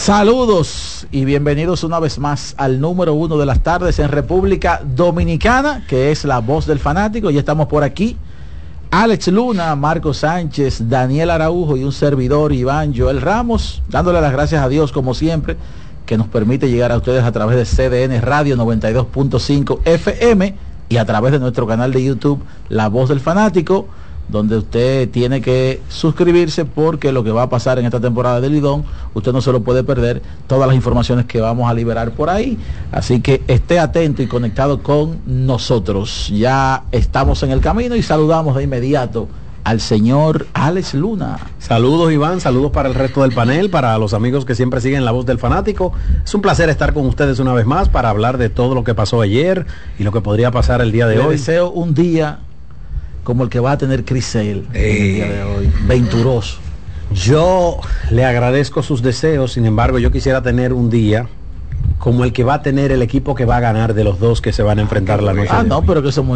Saludos y bienvenidos una vez más al número 1 de las tardes en República Dominicana, que es La Voz del Fanático. Ya estamos por aquí. Alex Luna, Marco Sánchez, Daniel Araujo y un servidor, Iván Joel Ramos, dándole las gracias a Dios como siempre, que nos permite llegar a ustedes a través de CDN Radio 92.5 FM y a través de nuestro canal de YouTube La Voz del Fanático, donde usted tiene que suscribirse porque lo que va a pasar en esta temporada del Lidón, usted no se lo puede perder, todas las informaciones que vamos a liberar por ahí, así que esté atento y conectado con nosotros. Ya estamos en el camino y saludamos de inmediato al señor Alex Luna. Saludos, Iván, saludos para el resto del panel, para los amigos que siempre siguen La Voz del Fanático. Es un placer estar con ustedes una vez más para hablar de todo lo que pasó ayer y lo que podría pasar el día de hoy. Deseo un día como el que va a tener Chris Sale el día de hoy, venturoso. Yo le agradezco sus deseos, sin embargo yo quisiera tener un día como el que va a tener el equipo que va a ganar de los dos que se van a enfrentar la noche. No, pero que eso es muy